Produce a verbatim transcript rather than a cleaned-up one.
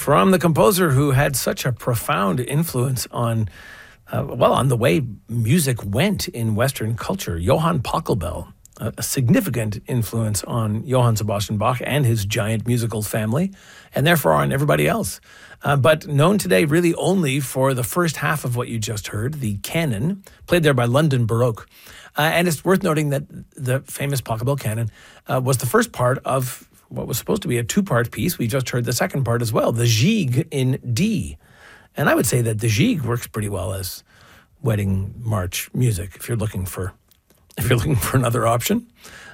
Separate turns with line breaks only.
from the composer who had such a profound influence on, uh, well, on the way music went in Western culture, Johann Pachelbel, a, a significant influence on Johann Sebastian Bach and his giant musical family, and therefore on everybody else. Uh, but known today really only for the first half of what you just heard, the canon, played there by London Baroque. Uh, and it's worth noting that the famous Pachelbel canon uh, was the first part of what was supposed to be a two-part piece. We just heard the second part as well, the Gigue in D. And I would say that the Gigue works pretty well as wedding march music if you're looking for if you're looking for another option.